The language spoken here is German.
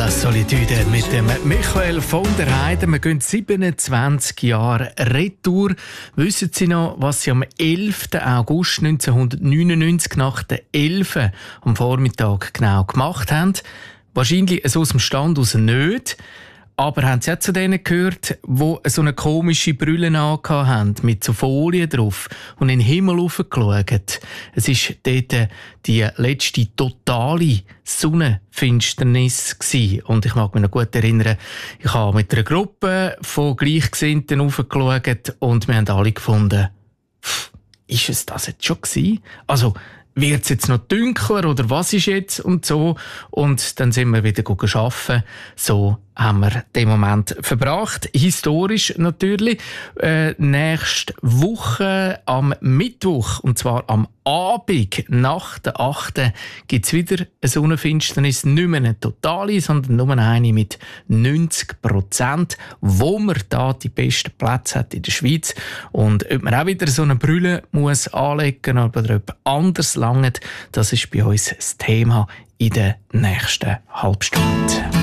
La Solitude mit dem Michael von der Heide. Wir gehen 27 Jahre retour. Wissen Sie noch, was Sie am 11. August 1999 nach der 11 am Vormittag genau gemacht haben? Wahrscheinlich so aus dem Stand aus nicht. Aber haben Sie auch zu denen gehört, die so eine komische Brille haben, mit so Folien drauf und in den Himmel hochgeschaut? Es war dort die letzte totale Sonnenfinsternis gewesen. Und ich mag mich noch gut erinnern, ich habe mit einer Gruppe von Gleichgesinnten hochgeschaut und wir haben alle gefunden, ist es das jetzt schon gewesen? Also, wird es jetzt noch dunkler oder was ist jetzt und so? Und dann sind wir wieder arbeiten. So haben wir den Moment verbracht. Historisch natürlich. Nächste Woche am Mittwoch, und zwar am Abend nach der 8. gibt es wieder eine Sonnenfinsternis. Nicht mehr eine totale, sondern nur eine mit 90%, wo man da die besten Plätze hat in der Schweiz. Und ob man auch wieder so eine Brille muss anlegen oder ob anders langt, das ist bei uns das Thema in der nächsten Halbstunde.